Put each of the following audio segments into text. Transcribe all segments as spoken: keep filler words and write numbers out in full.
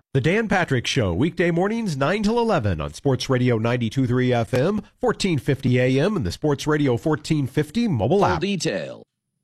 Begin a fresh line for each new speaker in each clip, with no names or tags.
The Dan Patrick Show, weekday mornings nine till eleven on Sports Radio ninety-two point three F M, fourteen fifty A M, and the Sports Radio fourteen fifty mobile app.
Full detail.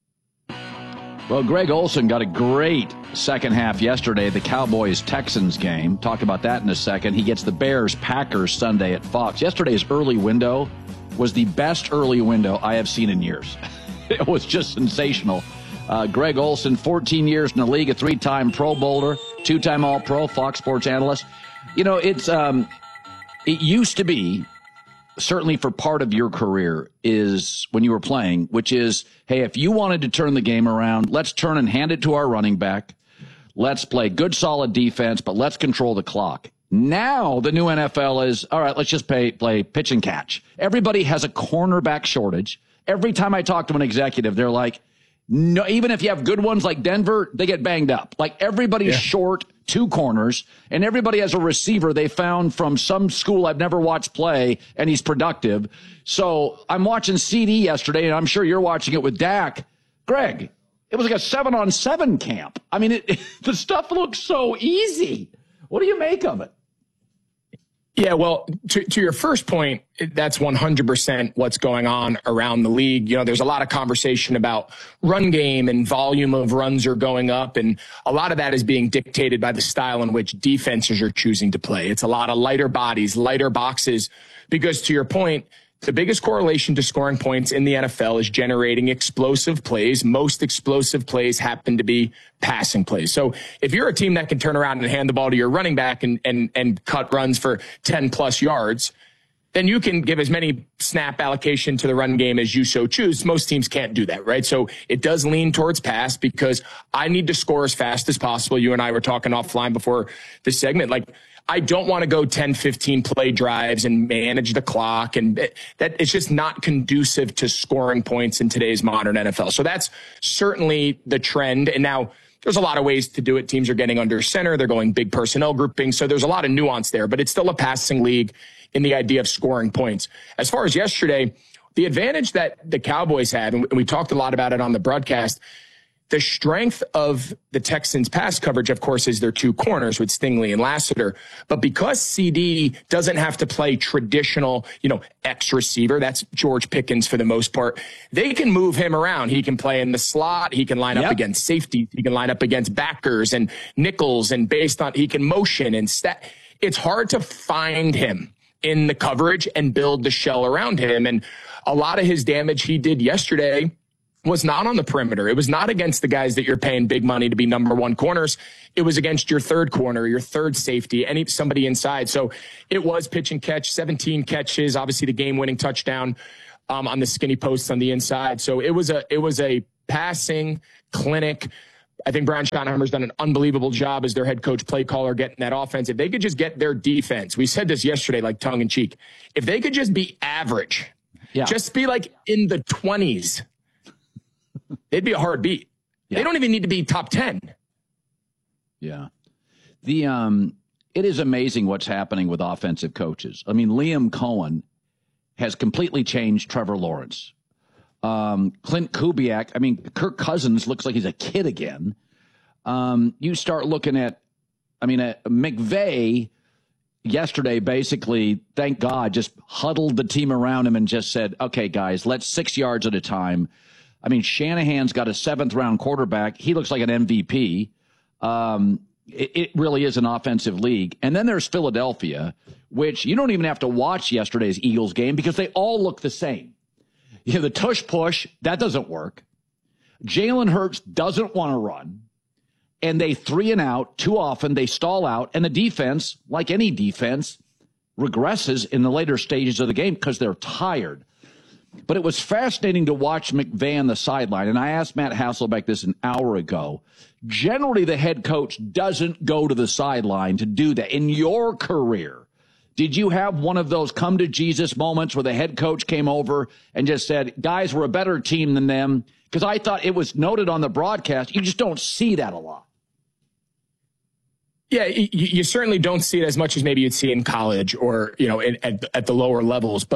Well, Greg Olsen got a great second half yesterday, the Cowboys-Texans game. Talk about that in a second. He gets the Bears-Packers Sunday at Fox. Yesterday's early window was the best early window I have seen in years. It was just sensational. Uh, Greg Olsen, fourteen years in the league, a three-time Pro Bowler, two-time All-Pro, Fox Sports analyst. You know, it's um, it used to be, certainly for part of your career, is when you were playing, which is, hey, if you wanted to turn the game around, let's turn and hand it to our running back. Let's play good, solid defense, but let's control the clock. Now the new N F L is, all right, let's just play, play pitch and catch. Everybody has a cornerback shortage. Every time I talk to an executive, they're like, no, even if you have good ones like Denver, they get banged up. Like everybody's yeah. short two corners, and everybody has a receiver they found from some school I've never watched play, and he's productive. So I'm watching C D yesterday, and I'm sure you're watching it with Dak. Greg, it was like a seven-on-seven camp. I mean, it, the stuff looks so easy. What do you make of it?
Yeah, well, to, to your first point, that's one hundred percent what's going on around the league. You know, there's a lot of conversation about run game and volume of runs are going up. And a lot of that is being dictated by the style in which defenses are choosing to play. It's a lot of lighter bodies, lighter boxes, because to your point, the biggest correlation to scoring points in the N F L is generating explosive plays. Most explosive plays happen to be passing plays. So if you're a team that can turn around and hand the ball to your running back and, and, and cut runs for ten plus yards, then you can give as many snap allocation to the run game as you so choose. Most teams can't do that, right? So it does lean towards pass because I need to score as fast as possible. You and I were talking offline before this segment. Like, I don't want to go ten, fifteen play drives and manage the clock. And that it's just not conducive to scoring points in today's modern N F L. So that's certainly the trend. And now there's a lot of ways to do it. Teams are getting under center. They're going big personnel grouping. So there's a lot of nuance there, but it's still a passing league in the idea of scoring points. As far as yesterday, the advantage that the Cowboys had, and we talked a lot about it on the broadcast, the strength of the Texans' pass coverage, of course, is their two corners with Stingley and Lassiter. But because C D doesn't have to play traditional, you know, X receiver, that's George Pickens for the most part, they can move him around. He can play in the slot. He can line yep. up against safety. He can line up against backers and nickels, and based on, he can motion and stat. It's hard to find him in the coverage and build the shell around him. And a lot of his damage he did yesterday was not on the perimeter. It was not against the guys that you're paying big money to be number one corners. It was against your third corner, your third safety, any somebody inside. So it was pitch and catch, seventeen catches, obviously the game-winning touchdown um, on the skinny posts on the inside. So it was a it was a passing clinic. I think Brian Schottenheimer's done an unbelievable job as their head coach, play caller, getting that offense. If they could just get their defense, we said this yesterday, like tongue in cheek. If they could just be average, yeah. just be like in the twenties. It'd be a hard beat. Yeah. They don't even need to be top ten.
Yeah. The um, it is amazing what's happening with offensive coaches. I mean, Liam Cohen has completely changed Trevor Lawrence. Um, Clint Kubiak, I mean, Kirk Cousins looks like he's a kid again. Um, you start looking at, I mean, uh, McVay yesterday basically, thank God, just huddled the team around him and just said, okay, guys, let's six yards at a time. I mean, Shanahan's got a seventh-round quarterback. He looks like an M V P. Um, it, it really is an offensive league. And then there's Philadelphia, which you don't even have to watch yesterday's Eagles game because they all look the same. You know, the tush-push, that doesn't work. Jalen Hurts doesn't want to run. And they three and out. Too often they stall out. And the defense, like any defense, regresses in the later stages of the game because they're tired. But it was fascinating to watch McVay on the sideline. And I asked Matt Hasselbeck this an hour ago. Generally, the head coach doesn't go to the sideline to do that. In your career, did you have one of those come-to-Jesus moments where the head coach came over and just said, guys, we're a better team than them? Because I thought it was noted on the broadcast. You just don't see that a lot.
Yeah, you, you certainly don't see it as much as maybe you'd see in college or, you know, in, at, at the lower levels. But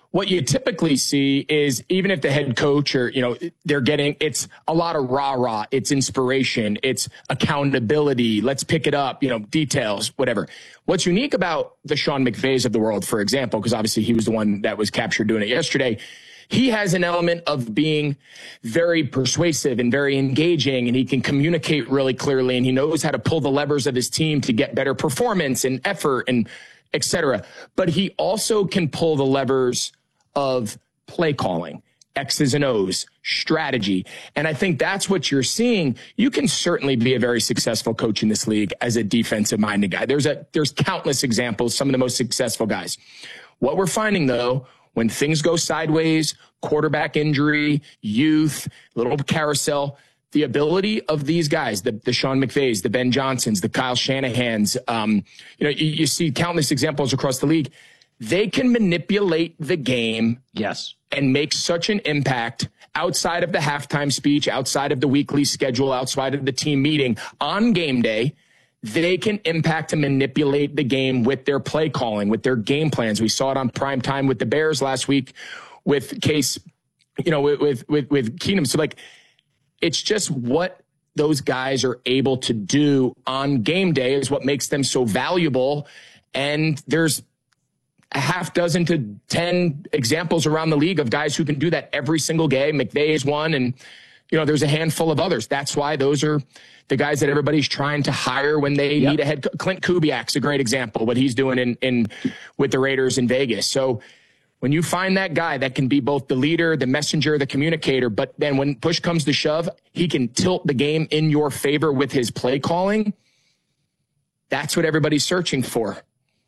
what you typically see is even if the head coach or, you know, they're getting, it's a lot of rah-rah, it's inspiration, it's accountability, let's pick it up, you know, details, whatever. What's unique about the Sean McVays of the world, for example, because obviously he was the one that was captured doing it yesterday, he has an element of being very persuasive and very engaging, and he can communicate really clearly, and he knows how to pull the levers of his team to get better performance and effort and et cetera. But he also can pull the levers of play calling, X's and O's, strategy. And I think that's what you're seeing. You can certainly be a very successful coach in this league as a defensive-minded guy. There's a there's countless examples, some of the most successful guys. What we're finding, though, when things go sideways, quarterback injury, youth, little carousel, the ability of these guys, the, the Sean McVays, the Ben Johnsons, the Kyle Shanahans, um, you know, you, you see countless examples across the league. They can manipulate the game,
yes,
and make such an impact outside of the halftime speech, outside of the weekly schedule, outside of the team meeting on game day. They can impact and manipulate the game with their play calling, with their game plans. We saw it on prime time with the Bears last week with Case, you know, with, with, with, with Keenum. So like, it's just what those guys are able to do on game day is what makes them so valuable. And there's a half dozen to ten examples around the league of guys who can do that every single game. McVay is one, and, you know, there's a handful of others. That's why those are the guys that everybody's trying to hire when they yep. need a head. Clint Kubiak's a great example, what he's doing in, in with the Raiders in Vegas. So when you find that guy that can be both the leader, the messenger, the communicator, but then when push comes to shove, he can tilt the game in your favor with his play calling. That's what everybody's searching for.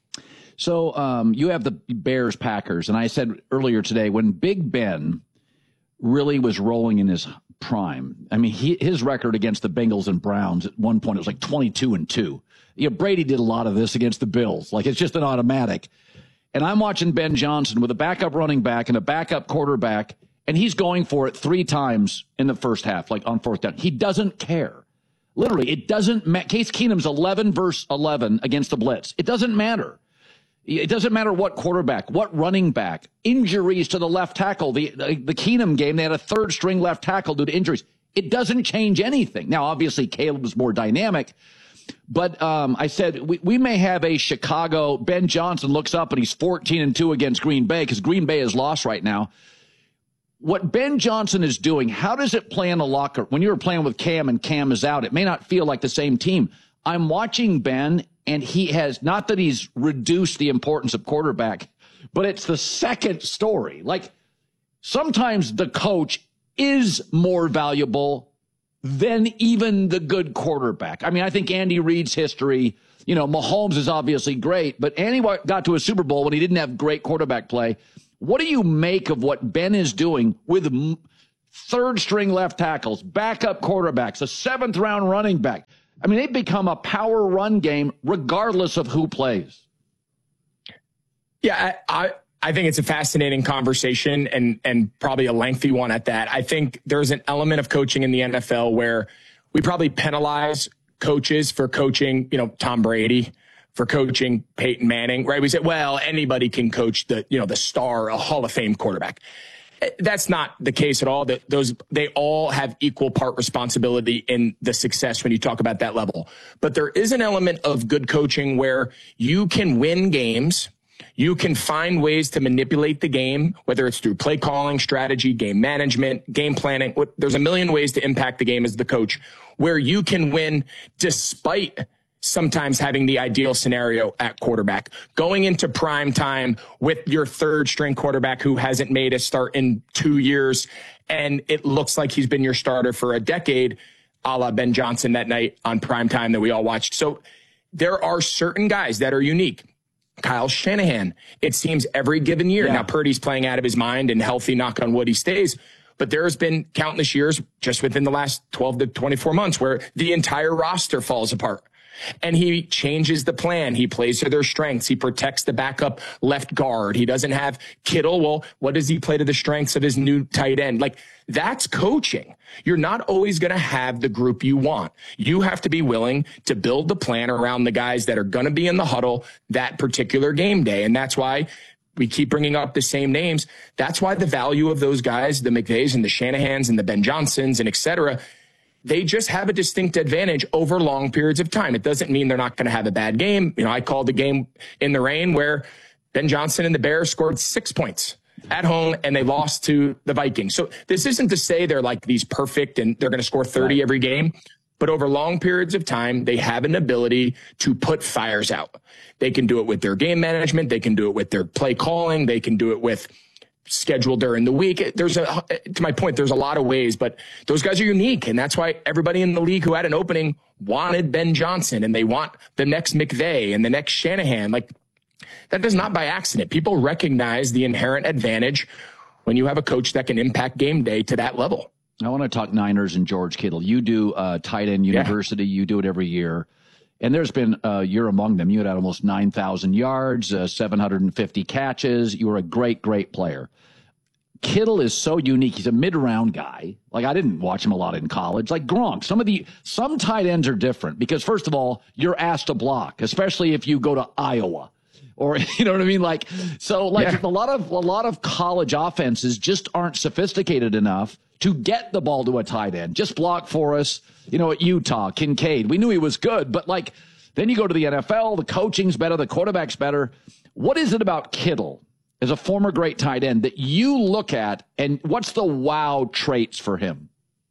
So um, you have the Bears Packers, and I said earlier today when Big Ben really was rolling in his prime. I mean, he, his record against the Bengals and Browns at one point, it was like twenty-two and two. You know, Brady did a lot of this against the Bills. Like, it's just an automatic. And I'm watching Ben Johnson with a backup running back and a backup quarterback, and he's going for it three times in the first half, like on fourth down. He doesn't care. Literally, it doesn't matter. Case Keenum's eleven versus eleven against the blitz. It doesn't matter. It doesn't matter what quarterback, what running back, injuries to the left tackle. The, the, the Keenum game, they had a third string left tackle due to injuries. It doesn't change anything. Now, obviously, Caleb is more dynamic. But um, I said we, we may have a Chicago. Ben Johnson looks up and he's fourteen and two against Green Bay because Green Bay is lost right now. What Ben Johnson is doing, how does it play in the locker? When you were playing with Cam and Cam is out, it may not feel like the same team. I'm watching Ben, and he has, not that he's reduced the importance of quarterback, but it's the second story. Like, sometimes the coach is more valuable than even the good quarterback. I mean, I think Andy Reid's history, you know, Mahomes is obviously great, but Andy got to a Super Bowl when he didn't have great quarterback play. What do you make of what Ben is doing with third string left tackles, backup quarterbacks, a seventh round running back? I mean, they've become a power run game regardless of who plays.
Yeah, I, I, I think it's a fascinating conversation and, and probably a lengthy one at that. I think there's an element of coaching in the N F L where we probably penalize coaches for coaching, you know, Tom Brady, for coaching Peyton Manning, right? We say, well, anybody can coach the, you know, the star, a Hall of Fame quarterback. That's not the case at all. That those they all have equal part responsibility in the success when you talk about that level. But there is an element of good coaching where you can win games. You can find ways to manipulate the game, whether it's through play calling, strategy, game management, game planning. There's a million ways to impact the game as the coach where you can win despite sometimes having the ideal scenario at quarterback, going into prime time with your third string quarterback who hasn't made a start in two years. And it looks like he's been your starter for a decade, a la Ben Johnson that night on prime time that we all watched. So there are certain guys that are unique. Kyle Shanahan, it seems every given year. Yeah. Now Purdy's playing out of his mind and healthy, knock on wood, he stays. But there has been countless years just within the last twelve to twenty-four months where the entire roster falls apart. And he changes the plan. He plays to their strengths. He protects the backup left guard. He doesn't have Kittle. Well, what does he play to the strengths of his new tight end? Like, that's coaching. You're not always going to have the group you want. You have to be willing to build the plan around the guys that are going to be in the huddle that particular game day. And that's why we keep bringing up the same names. That's why the value of those guys, the McVays and the Shanahans and the Ben Johnsons and et cetera, they just have a distinct advantage over long periods of time. It doesn't mean they're not going to have a bad game. You know, I called the game in the rain where Ben Johnson and the Bears scored six points at home and they lost to the Vikings. So this isn't to say they're like these perfect and they're going to score thirty right. every game, but over long periods of time, they have an ability to put fires out. They can do it with their game management. They can do it with their play calling. They can do it with schedule during the week. There's a, to my point, there's a lot of ways, but those guys are unique. And that's why everybody in the league who had an opening wanted Ben Johnson and they want the next McVay and the next Shanahan. Like, that is not by accident. People recognize the inherent advantage when you have a coach that can impact game day to that level.
I want to talk Niners and George Kittle. You do uh, tight end university. Yeah. You do it every year. And there's been a uh, year among them. You had almost nine thousand yards, uh, seven hundred fifty catches. You were a great, great player. Kittle is so unique. He's a mid-round guy. Like, I didn't watch him a lot in college. Like Gronk, some of the some tight ends are different because, first of all, you're asked to block, especially if you go to Iowa. Or, you know what I mean? Like, so like yeah. a lot of, a lot of college offenses just aren't sophisticated enough to get the ball to a tight end. Just block for us. You know, at Utah, Kincaid, we knew he was good, but like, then you go to the N F L, the coaching's better, the quarterback's better. What is it about Kittle as a former great tight end that you look at, and what's the wow traits for him?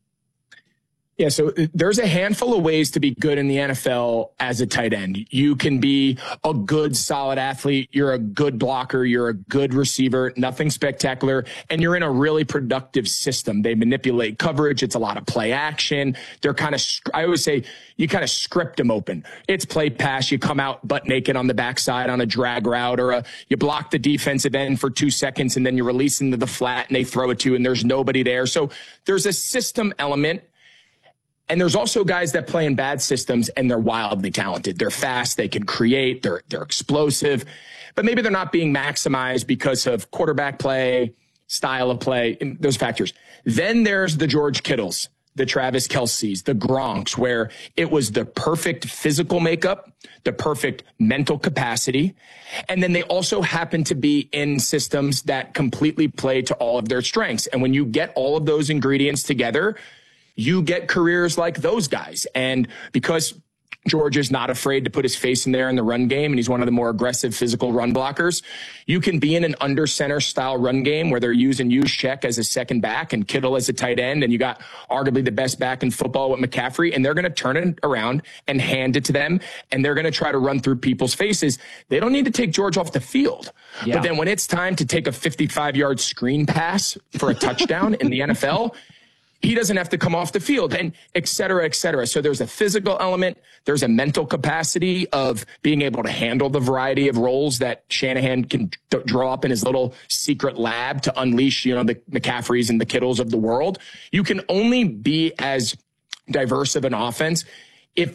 Yeah, so there's a handful of ways to be good in the N F L as a tight end. You can be a good, solid athlete. You're a good blocker. You're a good receiver, nothing spectacular. And you're in a really productive system. They manipulate coverage. It's a lot of play action. They're kind of, I always say, you kind of script them open. It's play pass. You come out butt naked on the backside on a drag route, or a, you block the defensive end for two seconds and then you release into the flat and they throw it to you and there's nobody there. So there's a system element. And there's also guys that play in bad systems and they're wildly talented. They're fast. They can create. They're, they're explosive, but maybe they're not being maximized because of quarterback play, style of play, and those factors. Then there's the George Kittles, the Travis Kelce's, the Gronks, where it was the perfect physical makeup, the perfect mental capacity. And then they also happen to be in systems that completely play to all of their strengths. And when you get all of those ingredients together, you get careers like those guys. And because George is not afraid to put his face in there in the run game, and he's one of the more aggressive physical run blockers, you can be in an under center style run game where they're using Juszczyk as a second back and Kittle as a tight end, and you got arguably the best back in football with McCaffrey, and they're going to turn it around and hand it to them, and they're going to try to run through people's faces. They don't need to take George off the field. Yeah. But then when it's time to take a fifty-five yard screen pass for a touchdown in the N F L, he doesn't have to come off the field, and et cetera, et cetera. So there's a physical element. There's a mental capacity of being able to handle the variety of roles that Shanahan can d- draw up in his little secret lab to unleash, you know, the McCaffreys and the Kittles of the world. You can only be as diverse of an offense